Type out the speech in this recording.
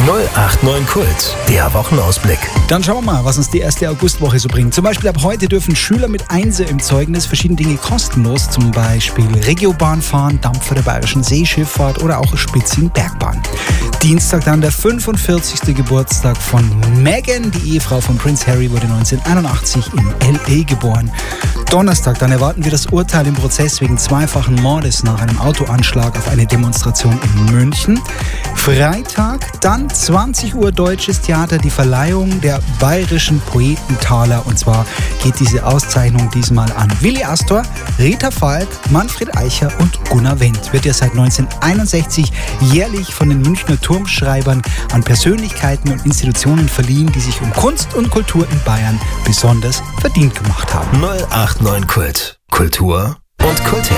089 Kult, der Wochenausblick. Dann schauen wir mal, was uns die erste Augustwoche so bringt. Zum Beispiel ab heute dürfen Schüler mit Einser im Zeugnis verschiedene Dinge kostenlos, zum Beispiel Regiobahn fahren, Dampfer der Bayerischen Seeschifffahrt oder auch spitzigen Bergbahn. Dienstag dann der 45. Geburtstag von Meghan. Die Ehefrau von Prince Harry wurde 1981 in L.A. geboren. Donnerstag dann erwarten wir das Urteil im Prozess wegen zweifachen Mordes nach einem Autoanschlag auf eine Demonstration in München. Freitag dann 20 Uhr Deutsches Theater, die Verleihung der Bayerischen Poetentaler. Und zwar geht diese Auszeichnung diesmal an Willi Astor, Rita Falk, Manfred Eicher und Gunnar Wendt. Wird ja seit 1961 jährlich von den Münchner Turmschreibern an Persönlichkeiten und Institutionen verliehen, die sich um Kunst und Kultur in Bayern besonders verdient gemacht haben. 089 Kult. Kultur und Kult.